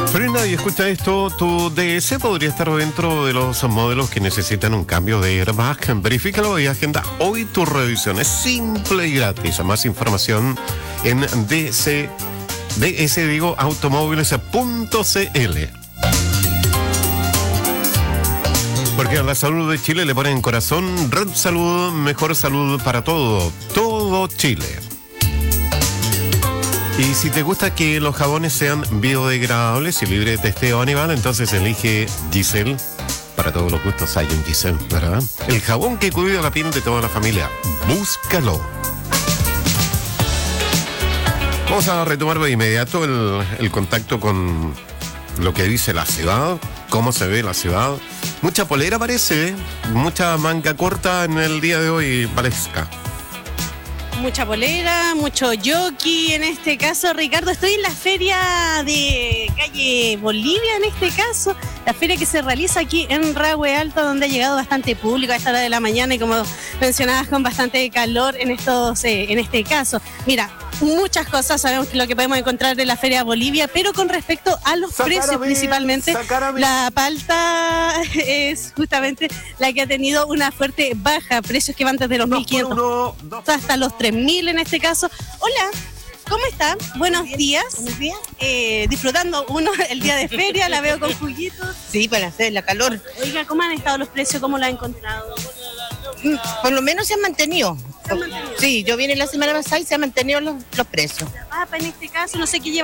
Frena y escucha esto, tu DS podría estar dentro de los modelos que necesitan un cambio de airbag. Verifícalo y agenda hoy tu revisión. Es simple y gratis. Más información en automóviles.cl. Porque a la salud de Chile le ponen corazón. Red Salud, mejor salud para todo Chile. Y si te gusta que los jabones sean biodegradables y libres de testeo animal, entonces elige Giselle. Para todos los gustos hay un Giselle, ¿verdad? El jabón que cuida la piel de toda la familia. Búscalo. Vamos a retomar de inmediato el contacto con lo que dice la ciudad, cómo se ve la ciudad. Mucha polera parece, mucha manga corta en el día de hoy, Valesca. Mucha polera, mucho jockey en este caso, Ricardo. Estoy en la feria de calle Bolivia en este caso, la feria que se realiza aquí en Rahue Alto, donde ha llegado bastante público a esta hora de la mañana y como mencionabas con bastante calor en este caso. Mira, muchas cosas sabemos lo que podemos encontrar en la feria Bolivia, pero con respecto a los precios principalmente, la palta es justamente la que ha tenido una fuerte baja, precios que van desde los 1.500 hasta los 3.000 en este caso. Hola, ¿cómo está? Buenos días. Buenos días. Disfrutando el día de feria, la veo con juguitos. Sí, para hacer la calor. Oiga, ¿cómo han estado los precios? ¿Cómo lo ha encontrado? Por lo menos se han mantenido. ¿Se han mantenido? Sí, yo vine la semana pasada y se han mantenido los precios. La papa en este caso, no sé qué lleva.